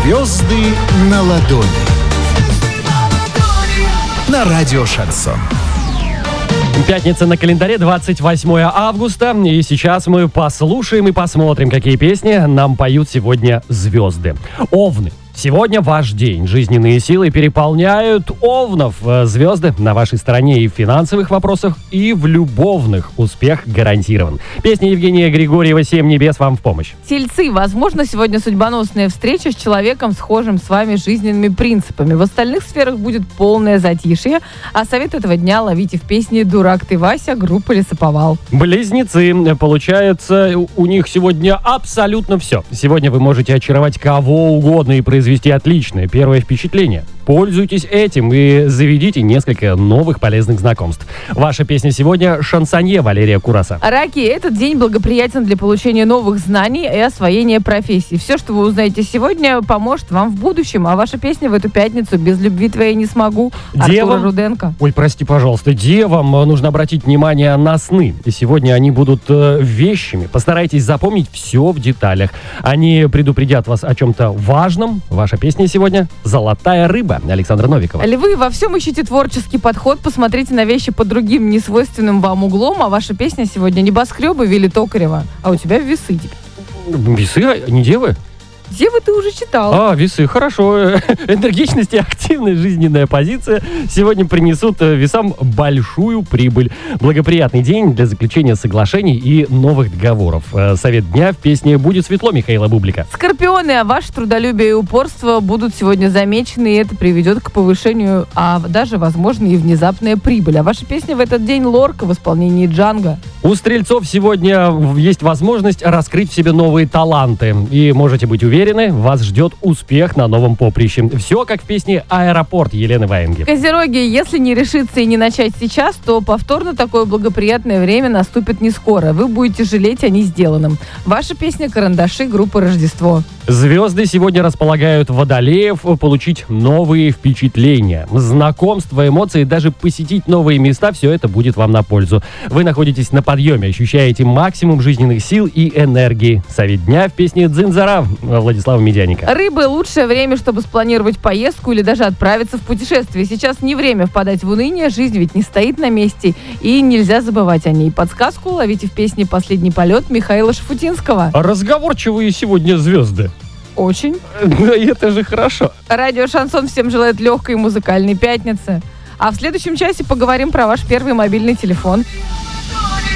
Звезды на ладони. На радио «Шансон». Пятница на календаре, 28 августа. И сейчас мы послушаем и посмотрим, какие песни нам поют сегодня звезды. Овны. Сегодня ваш день. Жизненные силы переполняют овнов. Звезды на вашей стороне и в финансовых вопросах, и в любовных. Успех гарантирован. Песня Евгения Григорьева «Семь небес» вам в помощь. Тельцы, возможно, сегодня судьбоносная встреча с человеком, схожим с вами жизненными принципами. В остальных сферах будет полное затишье. А совет этого дня ловите в песне «Дурак ты, Вася» группы «Лесоповал». Близнецы. Получается, у них сегодня абсолютно все. Сегодня вы можете очаровать кого угодно и произвести отличное первое впечатление. Пользуйтесь этим и заведите несколько новых полезных знакомств. Ваша песня сегодня «Шансонье» Валерия Кураса. Раки, этот день благоприятен для получения новых знаний и освоения профессии. Все, что вы узнаете сегодня, поможет вам в будущем. А ваша песня в эту пятницу «Без любви твоей не смогу» Артура Руденко. Ой, прости, пожалуйста. Девам нужно обратить внимание на сны. И сегодня они будут вещими. Постарайтесь запомнить все в деталях. Они предупредят вас о чем-то важном. Ваша песня сегодня «Золотая рыба» Александра Новикова. Львы, во всем ищите творческий подход, посмотрите на вещи под другим, несвойственным вам углом, а ваша песня сегодня «Небоскребы» Вилли Токарева, а у тебя весы теперь. Весы, а не девы? Девы ты уже читал. Весы, хорошо. Энергичность и активная жизненная позиция сегодня принесут весам большую прибыль. Благоприятный день для заключения соглашений и новых договоров. Совет дня в песне «Будет светло» Михаила Бублика. Скорпионы, а ваше трудолюбие и упорство будут сегодня замечены, и это приведет к повышению, а даже, возможно, и внезапная прибыль. А ваша песня в этот день «Лорка» в исполнении Джанго. У стрельцов сегодня есть возможность раскрыть в себе новые таланты. И можете быть уверены, вас ждет успех на новом поприще. Все как в песне «Аэропорт» Елены Ваенги. Козероги, если не решиться и не начать сейчас, то повторно такое благоприятное время наступит не скоро. Вы будете жалеть о несделанном. Ваша песня «Карандаши» группы «Рождество». Звезды сегодня располагают водолеев получить новые впечатления. Знакомства, эмоции, даже посетить новые места – все это будет вам на пользу. Вы находитесь на подъеме, ощущаете максимум жизненных сил и энергии. Совет дня в песне «Дзынзара» Владислава Медяника. Рыбы – лучшее время, чтобы спланировать поездку или даже отправиться в путешествие. Сейчас не время впадать в уныние, жизнь ведь не стоит на месте, и нельзя забывать о ней. Подсказку ловите в песне «Последний полет» Михаила Шафутинского. Разговорчивые сегодня звезды. Очень. Это же хорошо. Радио «Шансон» всем желает легкой музыкальной пятницы. А в следующем часе поговорим про ваш первый мобильный телефон.